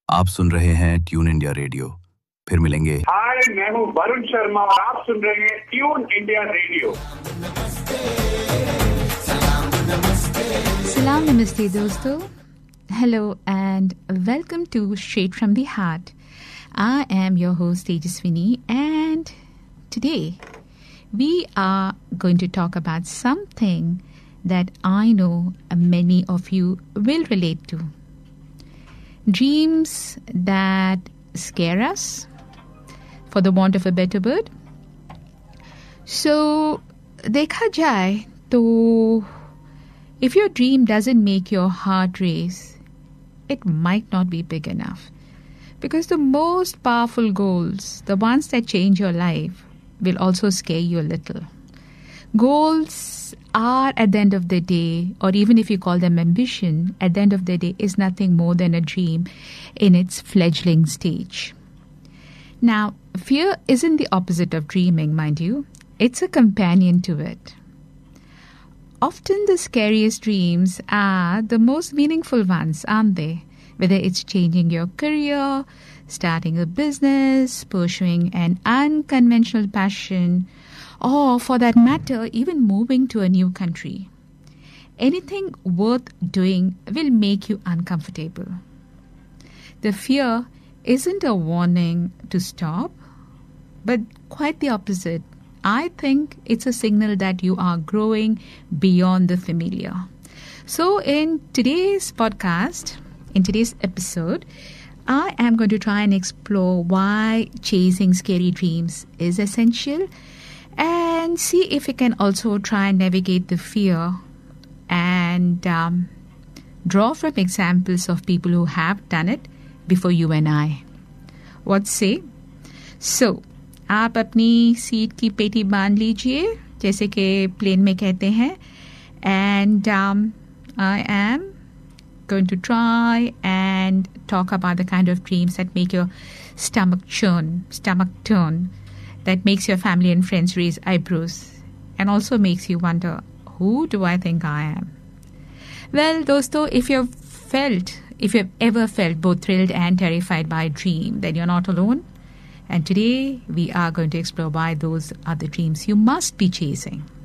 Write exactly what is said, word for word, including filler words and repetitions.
आप सुन रहे हैं ट्यून इंडिया रेडियो। फिर मिलेंगे। हाय, मैं हूँ वरुण शर्मा और आप सुन रहे हैं tune India radio. Salam Namaste dosto. Hello and welcome to Straight from the Heart. I am your host Tejaswini and today we are going to talk about something that I know many of you will relate to. Dreams that scare us, for the want of a better word. So, देखा जाए तो if your dream doesn't make your heart race, it might not be big enough. Because the most powerful goals, the ones that change your life, will also scare you a little. Goals are, at the end of the day, or even if you call them ambition, at the end of the day is nothing more than a dream in its fledgling stage. Now, fear isn't the opposite of dreaming, mind you. It's a companion to it. Often the scariest dreams are the most meaningful ones, aren't they? Whether it's changing your career, starting a business, pursuing an unconventional passion, or for that matter, even moving to a new country. Anything worth doing will make you uncomfortable. The fear isn't a warning to stop, but quite the opposite. I think it's a signal that you are growing beyond the familiar. So in today's podcast, in today's episode, I am going to try and explore why chasing scary dreams is essential and see if we can also try and navigate the fear and um, draw from examples of people who have done it before you and I. What say? So, आप अपनी seat की पेटी बांध लीजिए, जैसे कि plane में कहते हैं, and um, I am going to try and talk about the kind of dreams that make your stomach churn, stomach turn, that makes your family and friends raise eyebrows, and also makes you wonder, who do I think I am? Well, dosto, if you've felt, if you've ever felt both thrilled and terrified by a dream, then you're not alone. And today, we are going to explore why those are the dreams you must be chasing.